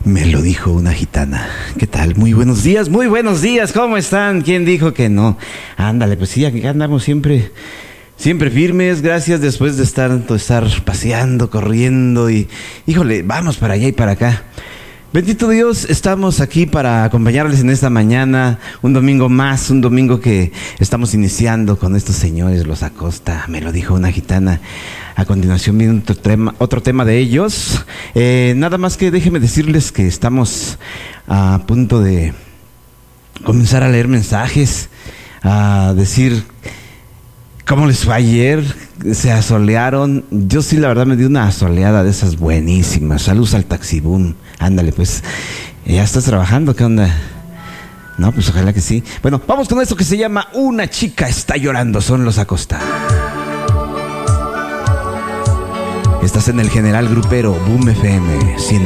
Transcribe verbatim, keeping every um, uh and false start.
Me lo dijo una gitana. ¿Qué tal? Muy buenos días, muy buenos días. ¿Cómo están? ¿Quién dijo que no? Ándale, pues sí, aquí andamos siempre, siempre firmes. Gracias después de estar, de estar paseando, corriendo y, híjole, vamos para allá y para acá. Bendito Dios, estamos aquí para acompañarles en esta mañana, un domingo más, un domingo que estamos iniciando con estos señores, los Acosta. Me lo dijo una gitana. A continuación viene otro tema, otro tema de ellos. Eh, nada más que déjenme decirles que estamos a punto de comenzar a leer mensajes, a decir cómo les fue ayer. Se asolearon. Yo sí, la verdad, me di una asoleada de esas buenísimas. Saludos al Taxibum. Ándale, pues, ¿ya estás trabajando? ¿Qué onda? No, pues ojalá que sí. Bueno, vamos con esto que se llama Una chica está llorando. Son los Acosta. Estás en el General Grupero Boom F M cien.